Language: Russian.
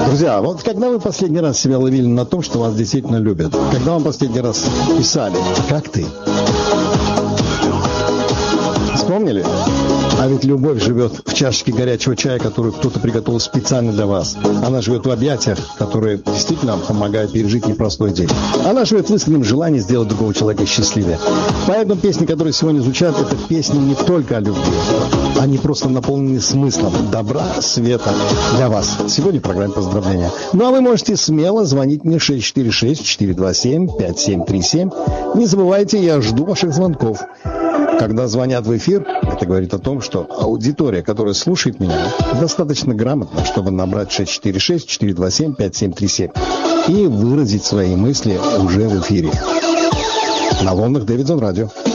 Друзья, вот когда вы последний раз себя ловили на том, что вас действительно любят? Когда вам последний раз писали: как ты? Вспомнили? А ведь любовь живет в чашечке горячего чая, которую кто-то приготовил специально для вас. Она живет в объятиях, которые действительно помогают пережить непростой день. Она живет в искреннем желании сделать другого человека счастливее. Поэтому песни, которые сегодня звучат, это песни не только о любви. Они просто наполнены смыслом добра, света для вас. Сегодня в программе поздравления. Ну а вы можете смело звонить мне 646-427-5737. Не забывайте, я жду ваших звонков. Когда звонят в эфир, это говорит о том, что аудитория, которая слушает меня, достаточно грамотна, чтобы набрать 646-427-5737 и выразить свои мысли уже в эфире. На волнах Дэвидсон Радио.